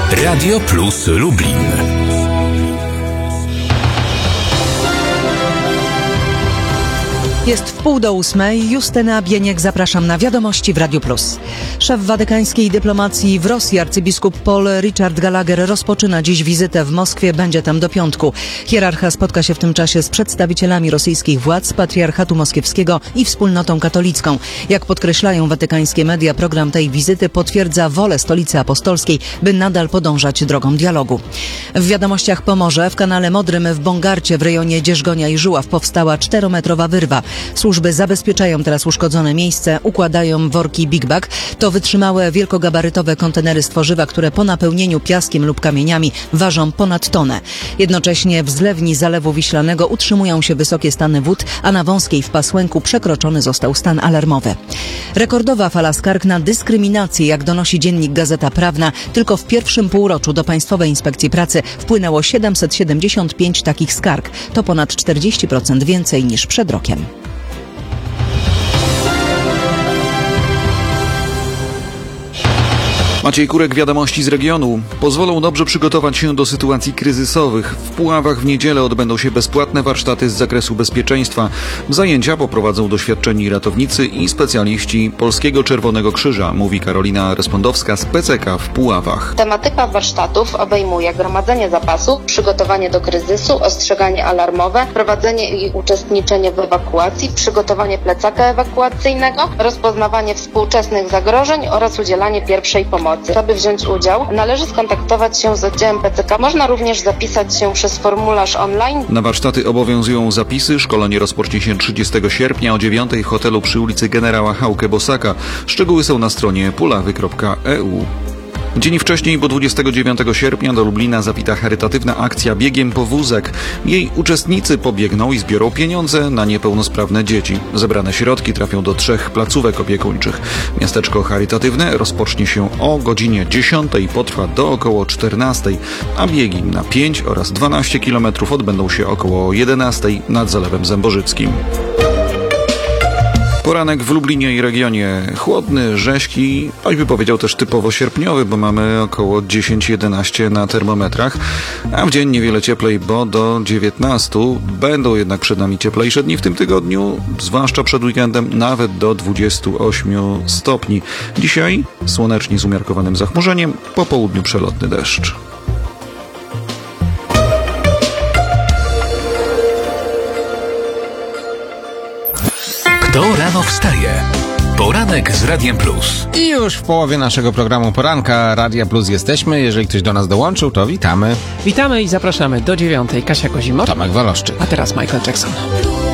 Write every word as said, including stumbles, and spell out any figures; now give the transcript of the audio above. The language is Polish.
Radio Plus Lublin. Jest w pół do ósmej. Justyna Bieniek, zapraszam na Wiadomości w Radiu Plus. Szef watykańskiej dyplomacji w Rosji, arcybiskup Paul Richard Gallagher, rozpoczyna dziś wizytę w Moskwie. Będzie tam do piątku. Hierarcha spotka się w tym czasie z przedstawicielami rosyjskich władz, patriarchatu moskiewskiego i wspólnotą katolicką. Jak podkreślają watykańskie media, program tej wizyty potwierdza wolę Stolicy Apostolskiej, by nadal podążać drogą dialogu. W Wiadomościach Pomorze, w kanale Modrym w Bongarcie w rejonie Dzierżgonia i Żuław powstała czterometrowa wyrwa. Służby zabezpieczają teraz uszkodzone miejsce, układają worki Big Bag. To wytrzymałe wielkogabarytowe kontenery z tworzywa, które po napełnieniu piaskiem lub kamieniami ważą ponad tonę. Jednocześnie w zlewni Zalewu Wiślanego utrzymują się wysokie stany wód, a na Wąskiej w Pasłęku przekroczony został stan alarmowy. Rekordowa fala skarg na dyskryminację, jak donosi dziennik Gazeta Prawna. Tylko w pierwszym półroczu do Państwowej Inspekcji Pracy wpłynęło siedemset siedemdziesiąt pięć takich skarg. To ponad czterdzieści procent więcej niż przed rokiem. Maciej Kurek, Wiadomości z regionu. Pozwolą dobrze przygotować się do sytuacji kryzysowych. W Puławach w niedzielę odbędą się bezpłatne warsztaty z zakresu bezpieczeństwa. Zajęcia poprowadzą doświadczeni ratownicy i specjaliści Polskiego Czerwonego Krzyża, mówi Karolina Respondowska z P C K w Puławach. Tematyka warsztatów obejmuje gromadzenie zapasu, przygotowanie do kryzysu, ostrzeganie alarmowe, prowadzenie i uczestniczenie w ewakuacji, przygotowanie plecaka ewakuacyjnego, rozpoznawanie współczesnych zagrożeń oraz udzielanie pierwszej pomocy. Aby wziąć udział, należy skontaktować się z oddziałem P C K. Można również zapisać się przez formularz online. Na warsztaty obowiązują zapisy. Szkolenie rozpocznie się trzydziestego sierpnia o dziewiątej w hotelu przy ulicy Generała Hauke-Bosaka. Szczegóły są na stronie pulawy kropka e u. Dzień wcześniej, bo dwudziestego dziewiątego sierpnia, do Lublina zawita charytatywna akcja Biegiem po wózek. Jej uczestnicy pobiegną i zbiorą pieniądze na niepełnosprawne dzieci. Zebrane środki trafią do trzech placówek opiekuńczych. Miasteczko charytatywne rozpocznie się o godzinie dziesiątej i potrwa do około czternastej, a biegi na pięć oraz dwanaście kilometrów odbędą się około jedenastej nad Zalewem Zębożyckim. Poranek w Lublinie i regionie chłodny, rześki, choć by powiedział też typowo sierpniowy, bo mamy około dziesięć jedenaście na termometrach, a w dzień niewiele cieplej, bo do dziewiętnastu. Będą jednak przed nami cieplejsze dni w tym tygodniu, zwłaszcza przed weekendem nawet do dwudziestu ośmiu stopni. Dzisiaj słonecznie z umiarkowanym zachmurzeniem, po południu przelotny deszcz. Kto rano wstaje? Poranek z Radiem Plus. I już w połowie naszego programu Poranka Radia Plus jesteśmy. Jeżeli ktoś do nas dołączył, to witamy. Witamy i zapraszamy do dziewiątej. Kasia Kozimot. Tomek Waloszczyk. A teraz Michael Jackson.